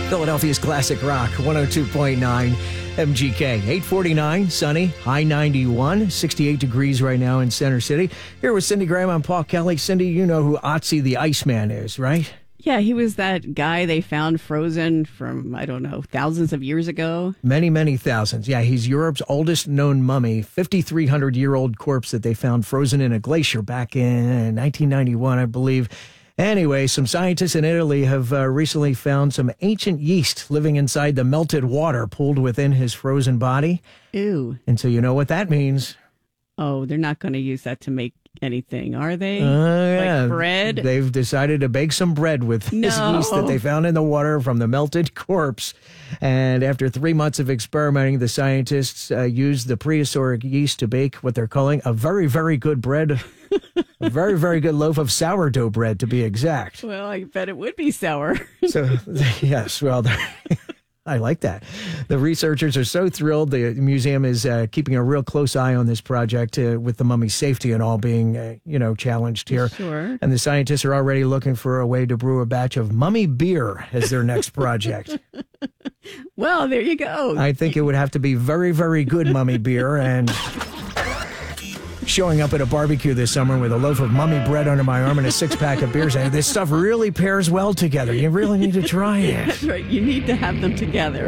Philadelphia's classic rock, 102.9 MGK. 849, sunny, high 91, 68 degrees right now in Center City. Here with Cindy Graham, I'm Paul Kelly. Cindy, you know who Otzi the Iceman is, right? Yeah, he was that guy they found frozen from, I don't know, thousands of years ago. Many, many thousands. Yeah, he's Europe's oldest known mummy, 5,300-year-old corpse that they found frozen in a glacier back in 1991, I believe. Anyway, some scientists in Italy have recently found some ancient yeast living inside the melted water pooled within his frozen body. Ew. And so you know what that means. Oh, they're not going to use that to make anything, are they? Yeah. Like bread? They've decided to bake some bread with this yeast that they found in the water from the melted corpse. And after 3 months of experimenting, the scientists used the prehistoric yeast to bake what they're calling a very, very good bread. A very, very good loaf of sourdough bread, to be exact. Well, I bet it would be sour. So, yes, well, I like that. The researchers are so thrilled. The museum is keeping a real close eye on this project with the mummy's safety and all being, challenged here. Sure. And the scientists are already looking for a way to brew a batch of mummy beer as their next project. Well, there you go. I think it would have to be very, very good mummy beer, and showing up at a barbecue this summer with a loaf of mummy bread under my arm and a six-pack of beers. This stuff really pairs well together. You really need to try it. That's right. You need to have them together.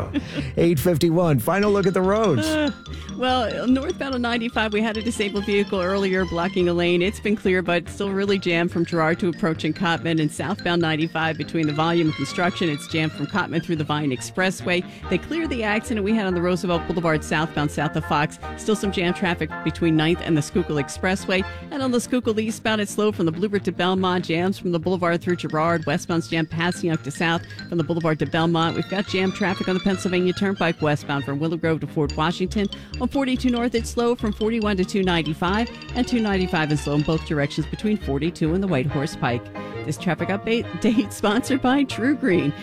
8:51. Final look at the roads. Well, northbound on 95, we had a disabled vehicle earlier blocking a lane. It's been clear, but still really jammed from Girard to approaching Cottman. And southbound 95, between the Volume and Construction, it's jammed from Cottman through the Vine Expressway. They cleared the accident we had on the Roosevelt Boulevard southbound south of Fox. Still some jam traffic between 9th and the Schuylkill Expressway. And on the Schuylkill eastbound, it's slow from the Bluebird to Belmont. Jams from the Boulevard through Girard. Westbound's jam past Yonk to south from the Boulevard to Belmont. We've got jam traffic on the Pennsylvania Turnpike westbound from Willow Grove to Fort Washington. On 42 North, it's slow from 41 to 295, and 295 is slow in both directions between 42 and the White Horse Pike. This traffic update sponsored by True Green.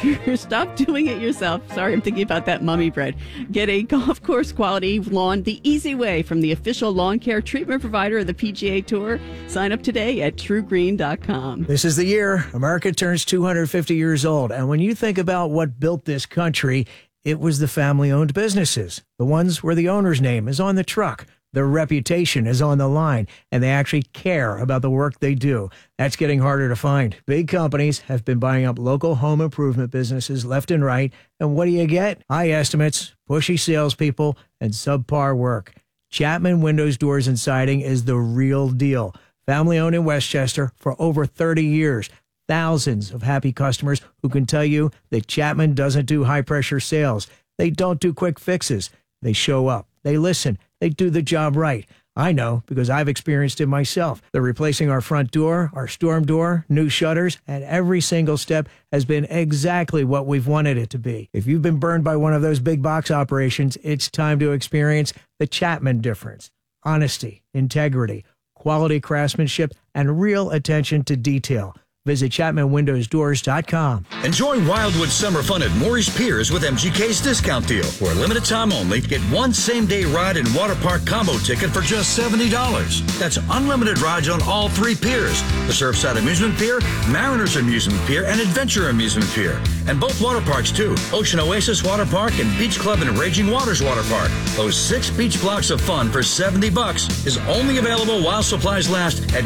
Stop doing it yourself. Sorry, I'm thinking about that mummy bread. Get a golf course quality lawn the easy way from the official lawn care treatment provider of the PGA Tour. Sign up today at truegreen.com. This is the year America turns 250 years old. And when you think about what built this country, it was the family-owned businesses, the ones where the owner's name is on the truck, their reputation is on the line, and they actually care about the work they do. That's getting harder to find. Big companies have been buying up local home improvement businesses left and right, and what do you get? High estimates, pushy salespeople, and subpar work. Chapman Windows, Doors, and Siding is the real deal. Family-owned in Westchester for over 30 years. Thousands of happy customers who can tell you that Chapman doesn't do high-pressure sales. They don't do quick fixes. They show up. They listen. They do the job right. I know because I've experienced it myself. They're replacing our front door, our storm door, new shutters, and every single step has been exactly what we've wanted it to be. If you've been burned by one of those big box operations, it's time to experience the Chapman difference. Honesty, integrity, quality craftsmanship, and real attention to detail. Visit ChapmanWindowsDoors.com. Enjoy Wildwood summer fun at Maurice Piers with MGK's discount deal. For a limited time only, get one same-day ride and water park combo ticket for just $70. That's unlimited rides on all three piers. The Surfside Amusement Pier, Mariners Amusement Pier, and Adventure Amusement Pier. And both water parks, too. Ocean Oasis Water Park and Beach Club and Raging Waters Water Park. Those 6 beach blocks of fun for $70 is only available while supplies last at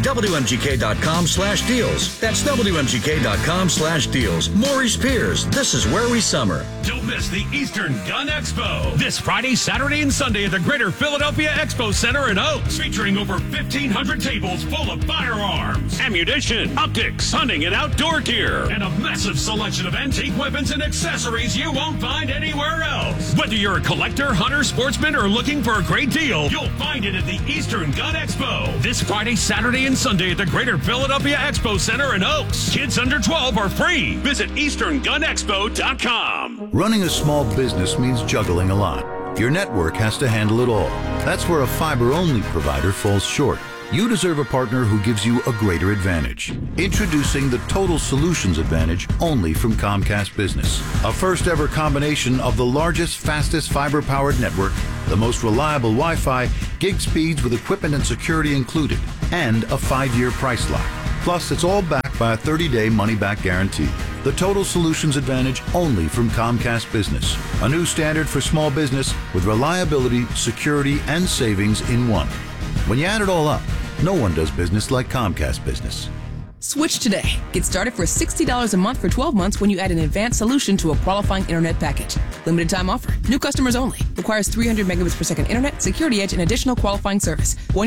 WMGK.com/deals. That's WMGK.com/deals. Maurice Piers, this is where we summer. Don't miss the Eastern Gun Expo. This Friday, Saturday, and Sunday at the Greater Philadelphia Expo Center in Oaks. Featuring over 1,500 tables full of firearms, ammunition, optics, hunting and outdoor gear, and a massive selection of antique weapons and accessories you won't find anywhere else. Whether you're a collector, hunter, sportsman, or looking for a great deal, you'll find it at the Eastern Gun Expo. This Friday, Saturday, and Sunday at the Greater Philadelphia Expo Center in Oaks. Kids under 12 are free. Visit EasternGunExpo.com. Running a small business means juggling a lot. Your network has to handle it all. That's where a fiber-only provider falls short. You deserve a partner who gives you a greater advantage. Introducing the Total Solutions Advantage only from Comcast Business. A first-ever combination of the largest, fastest fiber-powered network, the most reliable Wi-Fi, gig speeds with equipment and security included, and a 5-year price lock. Plus, it's all backed by a 30-day money-back guarantee. The Total Solutions Advantage only from Comcast Business. A new standard for small business with reliability, security, and savings in one. When you add it all up, no one does business like Comcast Business. Switch today. Get started for $60 a month for 12 months when you add an advanced solution to a qualifying internet package. Limited time offer. New customers only. Requires 300 megabits per second internet, security edge, and additional qualifying service.